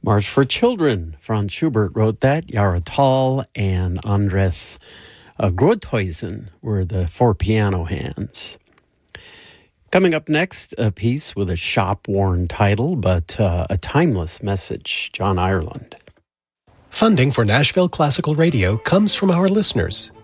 March for Children. Franz Schubert wrote that. Jara Tall and Andres Groothuizen were the four piano hands. Coming up next, a piece with a shop-worn title, but a timeless message, John Ireland. Funding for Nashville Classical Radio comes from our listeners.